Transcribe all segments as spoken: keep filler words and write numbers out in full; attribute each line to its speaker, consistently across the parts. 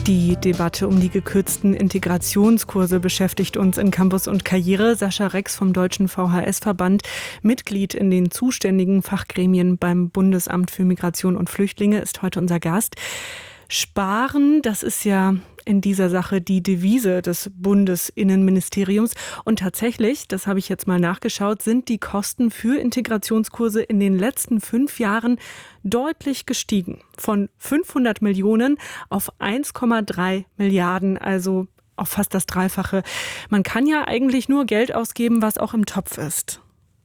Speaker 1: Die Debatte um die gekürzten Integrationskurse beschäftigt uns in Campus und Karriere. Sascha Rex vom Deutschen V H S-Verband, Mitglied in den zuständigen Fachgremien beim Bundesamt für Migration und Flüchtlinge, ist heute unser Gast. Sparen, das ist ja in dieser Sache die Devise des Bundesinnenministeriums. Und tatsächlich, das habe ich jetzt mal nachgeschaut, sind die Kosten für Integrationskurse in den letzten fünf Jahren deutlich gestiegen. Von fünfhundert Millionen auf eins Komma drei Milliarden, also auf fast das Dreifache. Man kann ja eigentlich nur Geld ausgeben, was auch im Topf ist.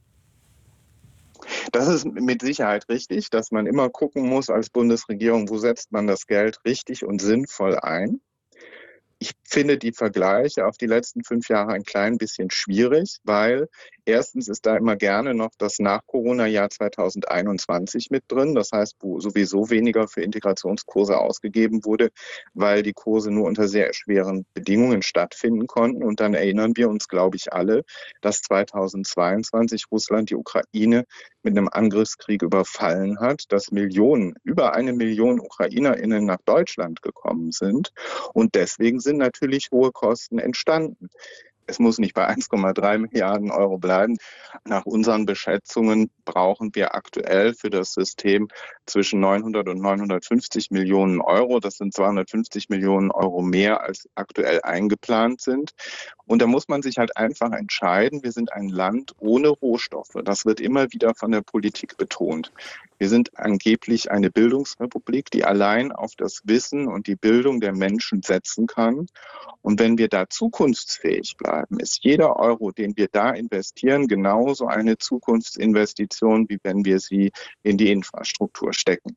Speaker 2: Das ist mit Sicherheit richtig, dass man immer gucken muss als Bundesregierung, wo setzt man das Geld richtig und sinnvoll ein. Ich finde die Vergleiche auf die letzten fünf Jahre ein klein bisschen schwierig, weil erstens ist da immer gerne noch das Nach-Corona-Jahr zweitausendeinundzwanzig mit drin. Das heißt, wo sowieso weniger für Integrationskurse ausgegeben wurde, weil die Kurse nur unter sehr schweren Bedingungen stattfinden konnten. Und dann erinnern wir uns, glaube ich, alle, dass zweitausendzweiundzwanzig Russland die Ukraine mit einem Angriffskrieg überfallen hat, dass Millionen, über eine Million UkrainerInnen nach Deutschland gekommen sind. Und deswegen sind natürlich hohe Kosten entstanden. Es muss nicht bei eins Komma drei Milliarden Euro bleiben. Nach unseren Beschätzungen brauchen wir aktuell für das System zwischen neunhundert und neunhundertfünfzig Millionen Euro. Das sind zweihundertfünfzig Millionen Euro mehr, als aktuell eingeplant sind. Und da muss man sich halt einfach entscheiden, wir sind ein Land ohne Rohstoffe. Das wird immer wieder von der Politik betont. Wir sind angeblich eine Bildungsrepublik, die allein auf das Wissen und die Bildung der Menschen setzen kann. Und wenn wir da zukunftsfähig bleiben, ist jeder Euro, den wir da investieren, genauso eine Zukunftsinvestition, wie wenn wir sie in die Infrastruktur stecken.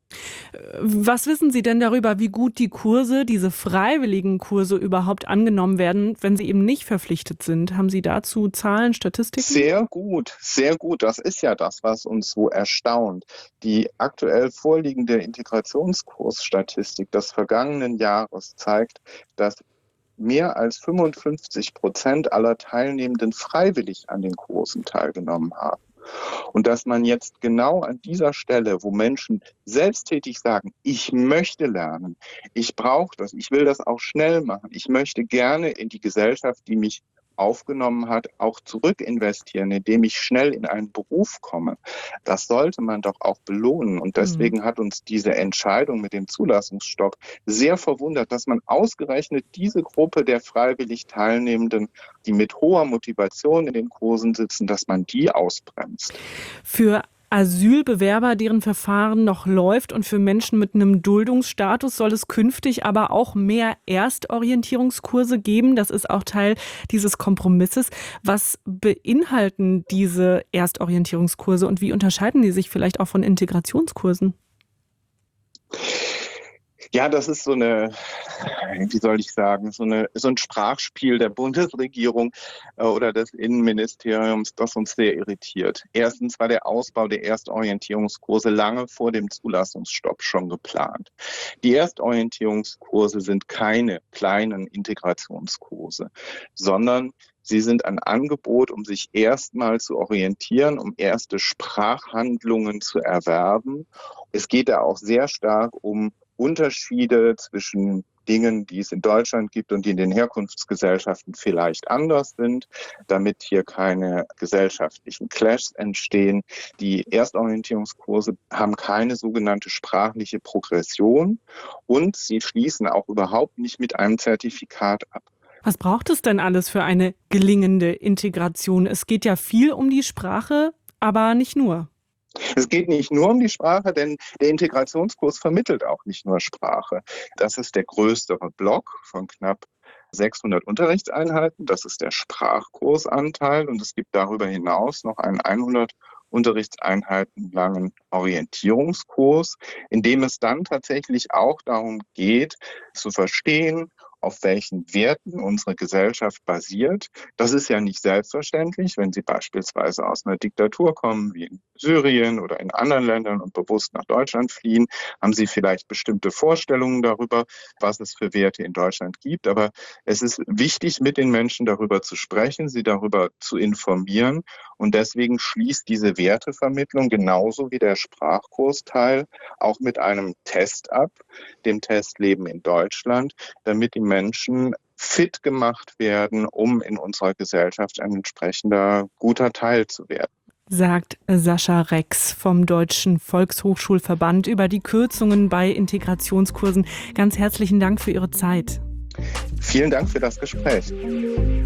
Speaker 1: Was wissen Sie denn darüber, wie gut die Kurse, diese freiwilligen Kurse überhaupt angenommen werden, wenn sie eben nicht verpflichtet sind? Haben Sie dazu Zahlen, Statistiken?
Speaker 2: Sehr gut, sehr gut. Das ist ja das, was uns so erstaunt. Die aktuell vorliegende Integrationskursstatistik des vergangenen Jahres zeigt, dass mehr als fünfundfünfzig Prozent aller Teilnehmenden freiwillig an den Kursen teilgenommen haben. Und dass man jetzt genau an dieser Stelle, wo Menschen selbsttätig sagen, ich möchte lernen, ich brauche das, ich will das auch schnell machen, ich möchte gerne in die Gesellschaft, die mich aufgenommen hat, auch zurück investieren, indem ich schnell in einen Beruf komme. Das sollte man doch auch belohnen. Und deswegen mhm. hat uns diese Entscheidung mit dem Zulassungsstopp sehr verwundert, dass man ausgerechnet diese Gruppe der freiwillig Teilnehmenden, die mit hoher Motivation in den Kursen sitzen, dass man die ausbremst.
Speaker 1: Für Asylbewerber, deren Verfahren noch läuft, und für Menschen mit einem Duldungsstatus soll es künftig aber auch mehr Erstorientierungskurse geben. Das ist auch Teil dieses Kompromisses. Was beinhalten diese Erstorientierungskurse und wie unterscheiden die sich vielleicht auch von Integrationskursen?
Speaker 2: Ja, das ist so eine, wie soll ich sagen, so eine so ein Sprachspiel der Bundesregierung äh, oder des Innenministeriums, das uns sehr irritiert. Erstens war der Ausbau der Erstorientierungskurse lange vor dem Zulassungsstopp schon geplant. Die Erstorientierungskurse sind keine kleinen Integrationskurse, sondern sie sind ein Angebot, um sich erstmal zu orientieren, um erste Sprachhandlungen zu erwerben. Es geht da auch sehr stark um Unterschiede zwischen Dingen, die es in Deutschland gibt und die in den Herkunftsgesellschaften vielleicht anders sind, damit hier keine gesellschaftlichen Clashs entstehen. Die Erstorientierungskurse haben keine sogenannte sprachliche Progression und sie schließen auch überhaupt nicht mit einem Zertifikat ab.
Speaker 1: Was braucht es denn alles für eine gelingende Integration? Es geht ja viel um die Sprache, aber nicht nur.
Speaker 2: Es geht nicht nur um die Sprache, denn der Integrationskurs vermittelt auch nicht nur Sprache. Das ist der größere Block von knapp sechshundert Unterrichtseinheiten. Das ist der Sprachkursanteil und es gibt darüber hinaus noch einen hundert Unterrichtseinheiten langen Orientierungskurs, in dem es dann tatsächlich auch darum geht, zu verstehen, auf welchen Werten unsere Gesellschaft basiert. Das ist ja nicht selbstverständlich, wenn Sie beispielsweise aus einer Diktatur kommen, wie in Syrien oder in anderen Ländern und bewusst nach Deutschland fliehen, haben Sie vielleicht bestimmte Vorstellungen darüber, was es für Werte in Deutschland gibt. Aber es ist wichtig, mit den Menschen darüber zu sprechen, sie darüber zu informieren. Und deswegen schließt diese Wertevermittlung genauso wie der Sprachkursteil auch mit einem Test ab, dem Test Leben in Deutschland, damit die Menschen fit gemacht werden, um in unserer Gesellschaft ein entsprechender guter Teil zu werden.
Speaker 1: Sagt Sascha Rex vom Deutschen Volkshochschulverband über die Kürzungen bei Integrationskursen. Ganz herzlichen Dank für Ihre Zeit.
Speaker 2: Vielen Dank für das Gespräch.